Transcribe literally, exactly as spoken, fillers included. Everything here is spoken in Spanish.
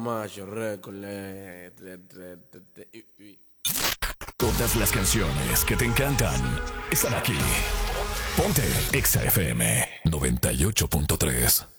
Camacho, récord. Todas las canciones que te encantan están aquí. Ponte Exa F M noventa y ocho punto tres.